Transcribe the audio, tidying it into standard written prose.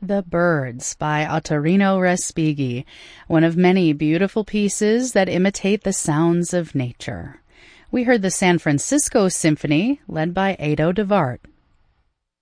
The Birds by Ottorino Respighi, one of many beautiful pieces that imitate the sounds of nature. We heard the San Francisco Symphony, led by Ado de Wart.